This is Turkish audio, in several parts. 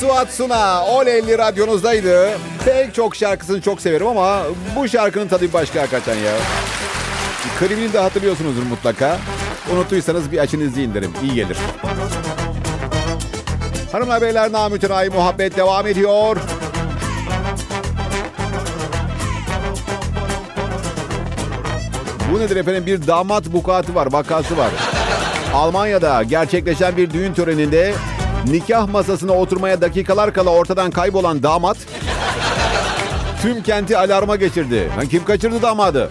Suat Suna, Oleyli radyonuzdaydı. Pek çok şarkısını çok severim ama bu şarkının tadı bir başka hakikaten ya. Klibini de hatırlıyorsunuzdur mutlaka. Unuttuysanız bir açın izleyin derim. İyi gelir. Hanımlar beyler, namütenayi muhabbet devam ediyor. Bu nedir efendim? Bir damat vukuatı var, vakası var. Almanya'da gerçekleşen bir düğün töreninde nikah masasına oturmaya dakikalar kala ortadan kaybolan damat tüm kenti alarma geçirdi. Kim kaçırdı damadı?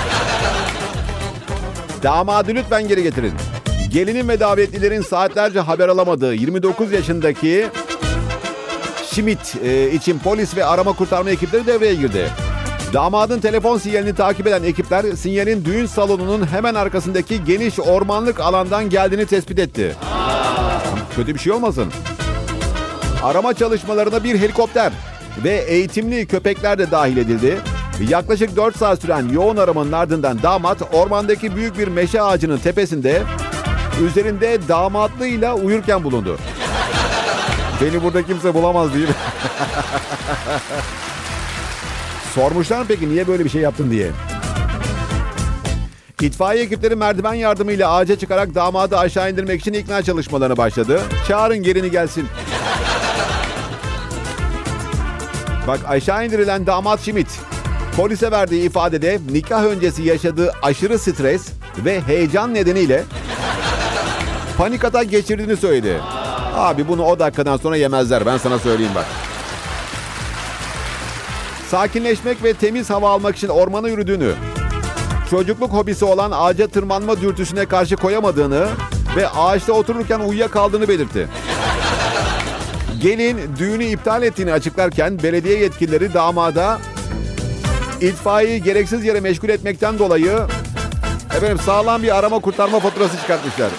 Damadı lütfen geri getirin. Gelinin ve davetlilerin saatlerce haber alamadığı 29 yaşındaki Schmidt için polis ve arama kurtarma ekipleri devreye girdi. Damadın telefon sinyalini takip eden ekipler sinyalin düğün salonunun hemen arkasındaki geniş ormanlık alandan geldiğini tespit etti. Kötü bir şey olmasın. Arama çalışmalarına bir helikopter ve eğitimli köpekler de dahil edildi. Yaklaşık 4 saat süren yoğun aramanın ardından damat ormandaki büyük bir meşe ağacının tepesinde üzerinde damatlığıyla uyurken bulundu. Beni burada kimse bulamaz değil mi? Sormuşlar mı peki niye böyle bir şey yaptın diye? İtfaiye ekipleri merdiven yardımıyla ağaca çıkarak damadı aşağı indirmek için ikna çalışmalarına başladı. Çağırın gelini gelsin. Bak, aşağı indirilen damat Schmidt polise verdiği ifadede nikah öncesi yaşadığı aşırı stres ve heyecan nedeniyle panik atak geçirdiğini söyledi. Abi bunu o dakikadan sonra yemezler, ben sana söyleyeyim bak. Sakinleşmek ve temiz hava almak için ormana yürüdüğünü, çocukluk hobisi olan ağaca tırmanma dürtüsüne karşı koyamadığını ve ağaçta otururken uyuyakaldığını belirtti. Gelin düğünü iptal ettiğini açıklarken belediye yetkilileri damada itfaiyeyi gereksiz yere meşgul etmekten dolayı sağlam bir arama kurtarma faturası çıkartmışlar.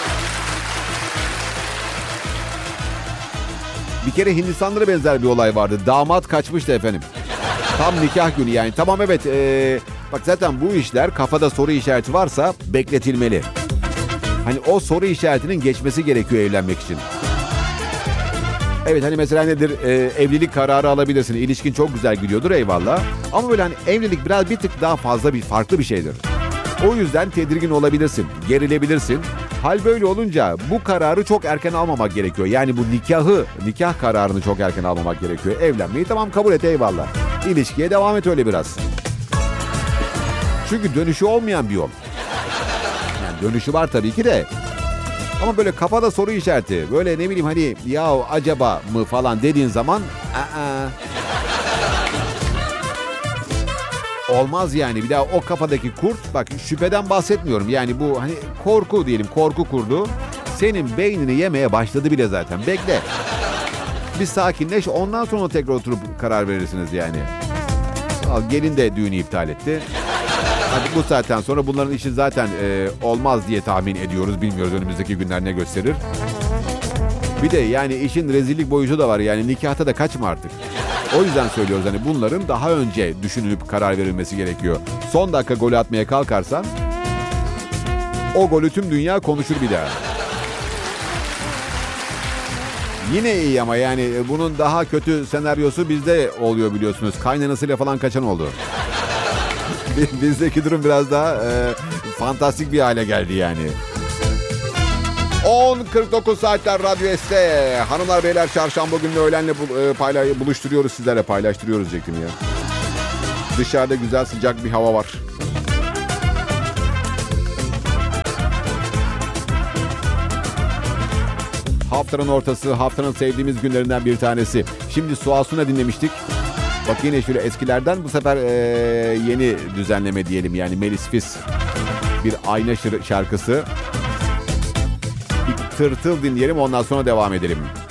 Bir kere Hindistanlara benzer bir olay vardı. Damat kaçmıştı efendim. Tam nikah günü yani. Tamam evet. Bak zaten bu işler kafada soru işareti varsa bekletilmeli. Hani o soru işaretinin geçmesi gerekiyor evlenmek için. Evet hani mesela nedir? Evlilik kararı alabilirsin. İlişkin çok güzel gidiyordur eyvallah. Ama böyle hani evlilik biraz bir tık daha fazla farklı bir şeydir. O yüzden tedirgin olabilirsin. Gerilebilirsin. Hal böyle olunca bu kararı çok erken almamak gerekiyor. Yani bu nikah kararını çok erken almamak gerekiyor. Evlenmeyi tamam kabul et eyvallah. İlişkiye devam et öyle biraz. Çünkü dönüşü olmayan bir yol. Yani dönüşü var tabii ki de. Ama böyle kafada soru işareti. Böyle ne bileyim hani ya acaba mı falan dediğin zaman olmaz yani. Bir daha o kafadaki kurt, bak şüpheden bahsetmiyorum. Yani bu hani korku diyelim, korku kurdu. Senin beynini yemeye başladı bile zaten. Bekle. Bir sakinleş, ondan sonra tekrar oturup karar verirsiniz yani. Gelin de düğünü iptal etti. Hadi bu saatten sonra bunların işi zaten olmaz diye tahmin ediyoruz. Bilmiyoruz önümüzdeki günler ne gösterir. Bir de yani işin rezillik boyutu da var. Yani nikahta da kaçma artık. O yüzden söylüyoruz hani bunların daha önce düşünülüp karar verilmesi gerekiyor. Son dakika golü atmaya kalkarsan o golü tüm dünya konuşur bir daha. Yine iyi ama yani bunun daha kötü senaryosu bizde oluyor biliyorsunuz. Kaynanasıyla falan kaçan oldu. Bizdeki durum biraz daha fantastik bir hale geldi yani. 10.49 saatler Radyo S'te. Hanımlar beyler, çarşamba günü öğlenle buluşturuyoruz sizlerle, paylaştırıyoruz diyecektim ya. Dışarıda güzel sıcak bir hava var. Haftanın ortası, haftanın sevdiğimiz günlerinden bir tanesi. Şimdi Suat Suna dinlemiştik. Bak yine şöyle eskilerden bu sefer yeni düzenleme diyelim yani Melis Fis. Bir ayna şarkısı. Bir tırtıl dinleyelim, ondan sonra devam edelim.